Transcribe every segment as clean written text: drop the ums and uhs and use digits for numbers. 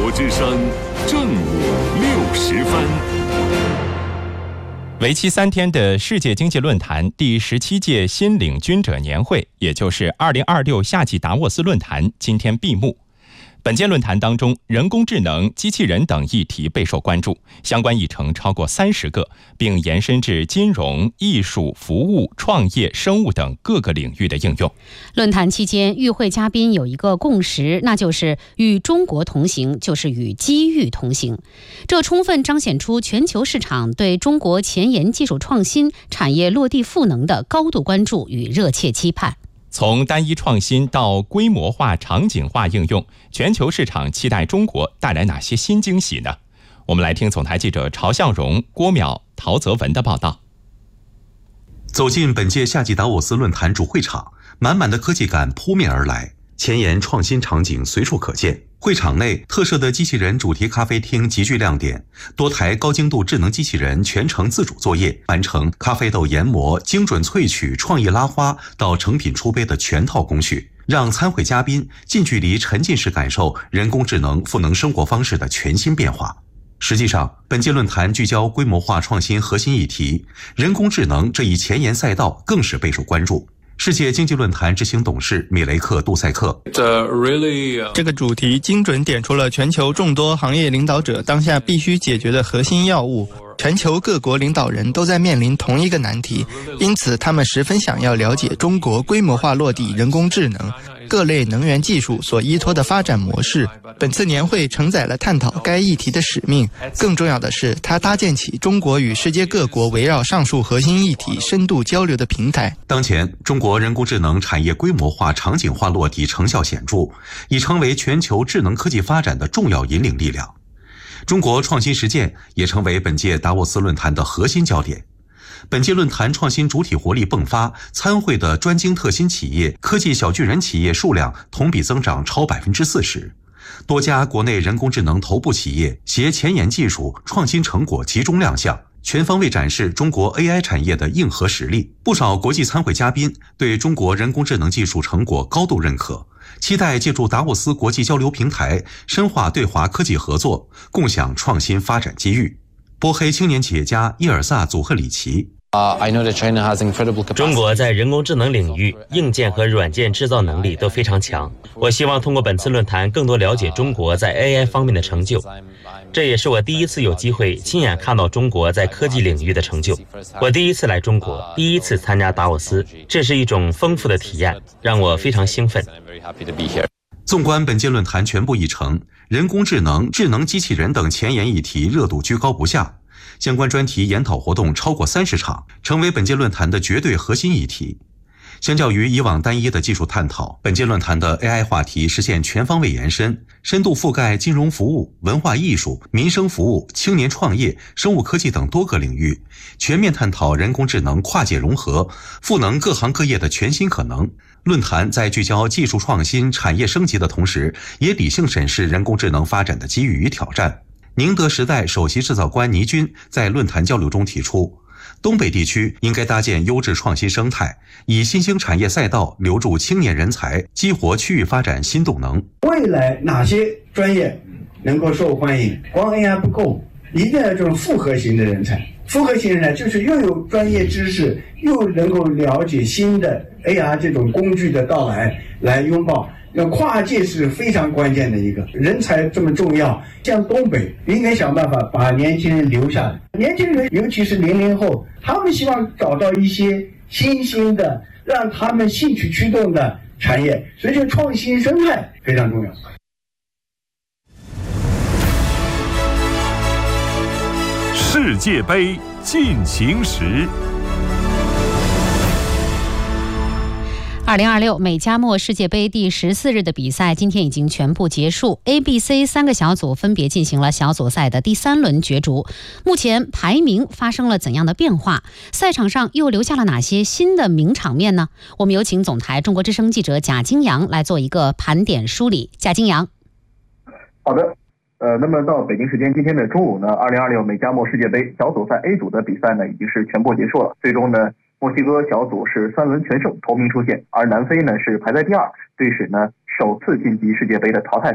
之声正午60分。 为期3天的世界经济论坛第17届新领军者年会，也就是2026夏季达沃斯论坛，今天闭幕。本届论坛当中，人工智能、机器人等议题备受关注，相关议程超过30个，并延伸至金融、艺术、服务、创业、生物等各个领域的应用。 论坛期间，与会嘉宾有一个共识，那就是与中国同行就是与机遇同行。这充分彰显出全球市场对中国前沿技术创新、产业落地赋能的高度关注与热切期盼。 从单一创新到规模化、场景化应用，全球市场期待中国带来哪些新惊喜呢？我们来听总台记者曹向荣、郭淼、陶泽文的报道。 走进本届夏季达沃斯论坛主会场，满满的科技感扑面而来，前沿创新场景随处可见。会场内特设的机器人主题咖啡厅极具亮点，多台高精度智能机器人全程自主作业，完成咖啡豆研磨、精准萃取、创意拉花到成品出杯的全套工序，让参会嘉宾近距离沉浸式感受人工智能赋能生活方式的全新变化。实际上，本届论坛聚焦规模化创新核心议题，人工智能这一前沿赛道更是备受关注。世界经济论坛执行董事米雷克·杜塞克， 这个主题精准点出了全球众多行业领导者当下必须解决的核心要务。全球各国领导人都在面临同一个难题，因此他们十分想要了解中国规模化落地人工智能、各类能源技术所依托的发展模式。本次年会承载了探讨该议题的使命，更重要的是，它搭建起中国与世界各国围绕上述核心议题深度交流的平台。 当前，中国人工智能产业规模化、场景化落地成效显著，已成为全球智能科技发展的重要引领力量。中国创新实践也成为本届达沃斯论坛的核心焦点。本届论坛创新主体活力迸发，参会的专精特新企业、科技小巨人企业数量同比增长超40%。多家国内人工智能头部企业携前沿技术创新成果集中亮相，全方位展示中国 AI 产业的硬核实力。不少国际参会嘉宾对中国人工智能技术成果高度认可，期待借助达沃斯国际交流平台深化对华科技合作，共享创新发展机遇。波黑青年企业家伊尔萨·祖赫里奇， 中国在人工智能领域硬件和软件制造能力都非常强。我希望通过本次论坛更多了解中国在 AI 方面的成就，这也是我第一次有机会亲眼看到中国在科技领域的成就。我第一次来中国，第一次参加达沃斯，这是一种丰富的体验，让我非常兴奋。 纵观本届论坛全部议程，人工智能、智能机器人等前沿议题热度居高不下，相关专题研讨活动超过30场，成为本届论坛的绝对核心议题。相较于以往单一的技术探讨，本届论坛的 AI 话题实现全方位延伸，深度覆盖金融服务、文化艺术、民生服务、青年创业、生物科技等多个领域，全面探讨人工智能跨界融合，赋能各行各业的全新可能。论坛在聚焦技术创新、产业升级的同时，也理性审视人工智能发展的机遇与挑战。宁德时代首席制造官倪军在论坛交流中提出，东北地区应该搭建优质创新生态，以新兴产业赛道留住青年人才，激活区域发展新动能。 未来哪些专业能够受欢迎？光 AI 不够，一定要这种复合型的人才。复合型人才就是又有专业知识，又能够了解新的 AR 这种工具的到来，来拥抱。跨界是非常关键的一个，人才这么重要，像东北应该想办法把年轻人留下来。年轻人尤其是00后，他们希望找到一些新兴的让他们兴趣驱动的产业，所以这个创新生态非常重要。 世界杯进行时。 2026美加墨世界杯第14日的比赛今天已经全部结束 ，A、B、C 3个小组分别进行了小组赛的第3轮角逐。目前排名发生了怎样的变化？赛场上又留下了哪些新的名场面呢？我们有请总台中国之声记者贾金阳来做一个盘点梳理。贾金阳， 好的。那么到北京时间今天的中午呢，2026美加墨世界杯小组赛 A 组的比赛呢已经是全部结束了。最终呢，墨西哥小组是3轮全胜头名出现，而南非呢是排在第2，对使呢首次晋级世界杯的淘汰赛。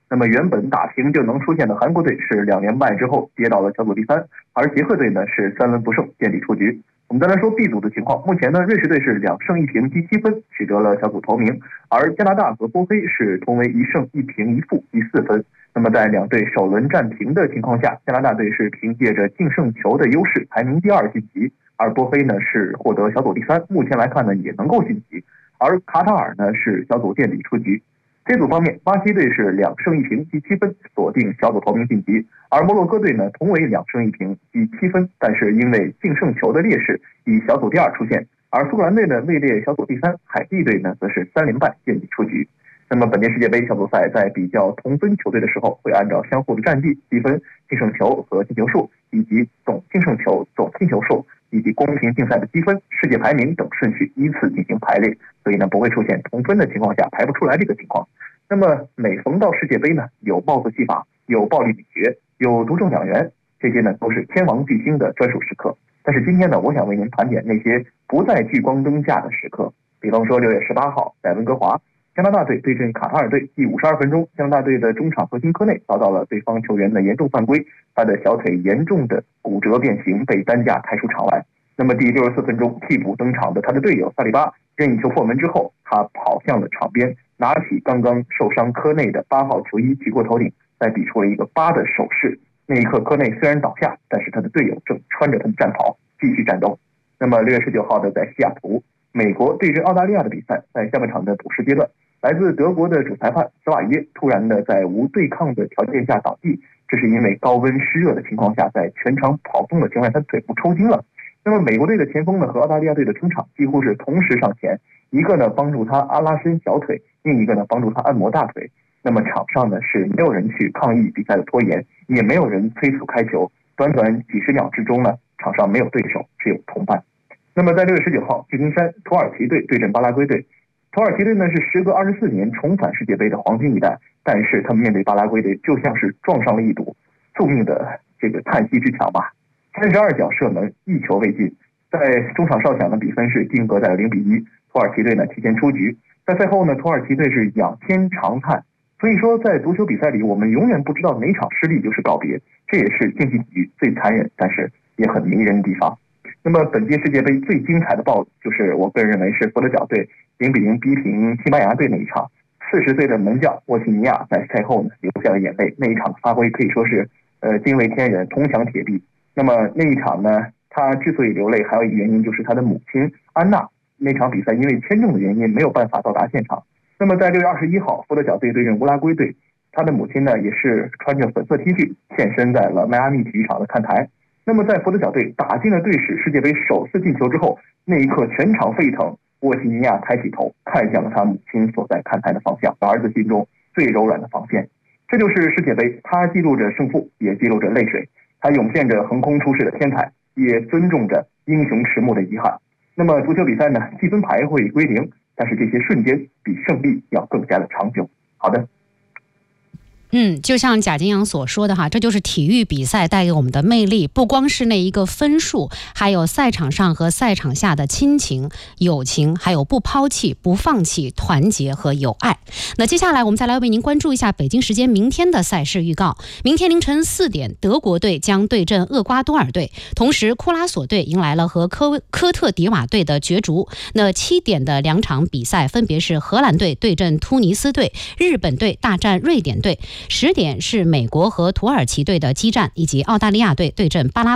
那么原本打平就能出线的韩国队是2连败之后跌到了小组第3，而捷克队呢是3轮不胜垫底出局。我们再来说 B 组的情况，目前呢瑞士队是2胜1平积7分，取得了小组头名，而加拿大和波黑是同为1胜1平1负积4分。那么在两队首轮战平的情况下，加拿大队是凭借着净胜球的优势排名第2晋级，而波黑呢是获得小组第3，目前来看呢也能够晋级，而卡塔尔呢是小组垫底出局。这组方面，巴西队是2胜1平积7分，锁定小组头名晋级，而摩洛哥队呢同为2胜1平积7分，但是因为净胜球的劣势以小组第2出现，而苏格兰队呢位列小组第3，海地队呢则是3连败垫底出局。那么本届世界杯小组赛在比较同分球队的时候，会按照相互的战绩积分、净胜球和进球数，以及总净胜球、总进球数以及公平竞赛的积分、世界排名等顺序依次进行排列，所以呢不会出现同分的情况下排不出来这个情况。那么每逢到世界杯呢，有帽子戏法，有暴力比决，有独中奖员，这些呢都是天王巨星的专属时刻。但是今天呢，我想为您盘点那些不在聚光灯下的时刻。比方说6月18号在温哥华，加拿大队对阵卡塔尔队，第52分钟，加拿大队的中场核心科内遭到了对方球员的严重犯规，他的小腿严重的骨折变形，被担架抬出场外。那么第64分钟，替补登场的他的队友萨利巴任意球破门之后，他跑向了场边，拿起刚刚受伤科内的8号球衣举过头顶，再比出了一个8的手势。那一刻科内虽然倒下，但是他的队友正穿着他的战袍继续战斗。那么6月19号的在西雅图，美国对阵澳大利亚的比赛，在下半场的补时阶段，来自德国的主裁判斯瓦耶突然的在无对抗的条件下倒地，这是因为高温湿热的情况下，在全场跑动的情况下，他腿部抽筋了。那么美国队的前锋呢和澳大利亚队的中场几乎是同时上前，一个呢帮助他拉伸小腿，另一个呢帮助他按摩大腿。那么场上呢是没有人去抗议比赛的拖延，也没有人催促开球，短短几十秒之中呢，场上没有对手，只有同伴。那么在6月19号，旧金山土耳其队对阵巴拉圭队，土耳其队呢是时隔24年重返世界杯的黄金一代，但是他们面对巴拉圭队就像是撞上了一堵宿命的这个叹息之墙吧。32脚射门，1球未进，在中场哨响的比分是定格在了0-1，土耳其队呢提前出局。在赛后呢，土耳其队是仰天长叹。所以说，在足球比赛里，我们永远不知道哪场失利就是告别，这也是竞技体育最残忍，但是也很迷人的地方。那么本届世界杯最精彩的爆就是我个人认为是佛得角队0-0逼平西班牙队那一场。40岁的门将沃西尼亚在赛后呢流下了眼泪，那一场发挥可以说是惊为天人，铜墙铁壁。那么那一场呢，他之所以流泪，还有一个原因就是他的母亲安娜那场比赛因为签证的原因没有办法到达现场。那么在6月21号，佛得角队对阵乌拉圭队，他的母亲呢也是穿着粉色 T 恤现身在了迈阿密体育场的看台。那么在佛得角队打进了队史世界杯首次进球之后，那一刻全场沸腾，沃西尼亚抬起头看向了他母亲所在看台的方向，儿子心中最柔软的防线。这就是世界杯，它记录着胜负，也记录着泪水，它涌现着横空出世的天才，也尊重着英雄迟暮的遗憾。那么足球比赛呢，积分牌会归零，但是这些瞬间比胜利要更加的长久。好的。 就像贾金阳所说的哈，这就是体育比赛带给我们的魅力，不光是那一个分数，还有赛场上和赛场下的亲情、友情，还有不抛弃、不放弃、团结和友爱。那接下来我们再来为您关注一下北京时间明天的赛事预告。明天凌晨4点，德国队将对阵厄瓜多尔队，同时库拉索队迎来了和科特迪瓦队的角逐。那7点的2场比赛分别是荷兰队对阵突尼斯队，日本队大战瑞典队。10点是美国和土耳其队的激战，以及澳大利亚队对阵巴拉